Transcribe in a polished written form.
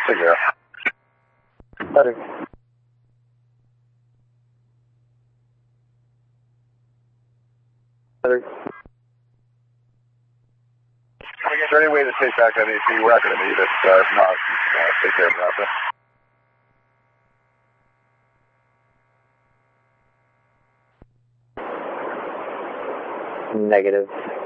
Take care. Better. Better. Is there any way to take back that AP? We're not going to need it. If not, take care of that. Negative.